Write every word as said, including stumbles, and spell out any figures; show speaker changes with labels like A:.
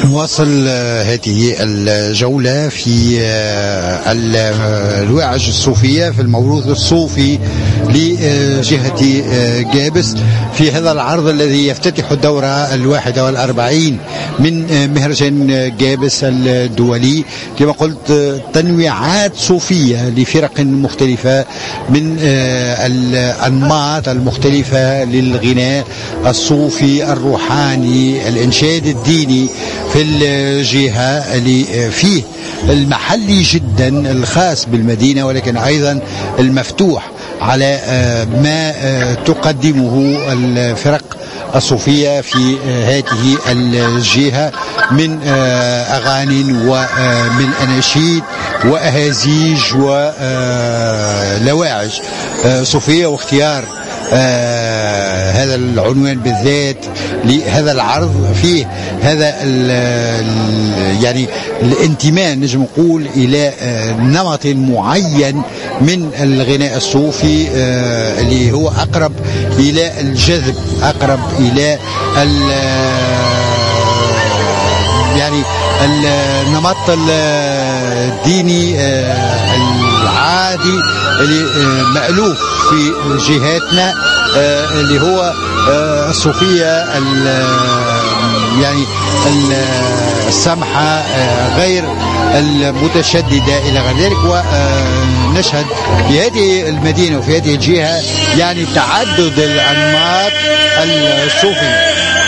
A: نواصل هذه الجولة في الواعج الصوفية في الموروث الصوفي لجهة جابس في هذا العرض الذي يفتتح الدورة الواحدة والأربعين من مهرجان جابس الدولي. كما قلت تنويعات صوفية لفرق مختلفة من الأنماط المختلفة للغناء الصوفي الروحاني الإنشاد الديني في الجهة اللي فيه المحلي جدا الخاص بالمدينة، ولكن أيضا المفتوح على ما تقدمه الفرق الصوفية في هذه الجهة من أغاني ومن أناشيد وأهازيج ولواعج صوفية. واختيار آه هذا العنوان بالذات لهذا العرض فيه هذا ال ال يعني الانتماء نجم نقول إلى آه نمط معين من الغناء الصوفي آه اللي هو أقرب إلى الجذب، أقرب إلى يعني النمط الديني آه العادي اللي آه مألوف في جهاتنا آه اللي هو آه الصوفية يعني السمحة آه غير المتشددة إلى غير ذلك. ونشهد في هذه المدينة وفي هذه الجهة يعني تعدد الأنماط الصوفية.